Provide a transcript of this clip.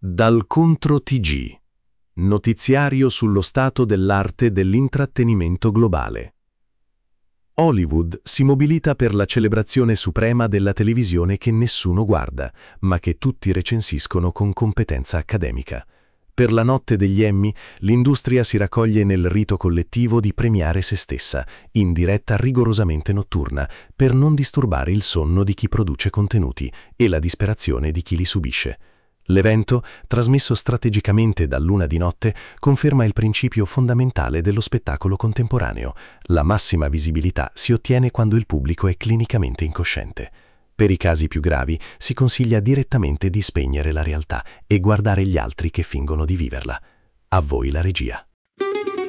Dal Contro TG. Notiziario sullo stato dell'arte dell'intrattenimento globale. Hollywood si mobilita per la celebrazione suprema della televisione che nessuno guarda, ma che tutti recensiscono con competenza accademica. Per la notte degli Emmy, l'industria si raccoglie nel rito collettivo di premiare se stessa, in diretta rigorosamente notturna, per non disturbare il sonno di chi produce contenuti e la disperazione di chi li subisce. L'evento, trasmesso strategicamente dall'una di notte, conferma il principio fondamentale dello spettacolo contemporaneo. La massima visibilità si ottiene quando il pubblico è clinicamente incosciente. Per i casi più gravi si consiglia direttamente di spegnere la realtà e guardare gli altri che fingono di viverla. A voi la regia.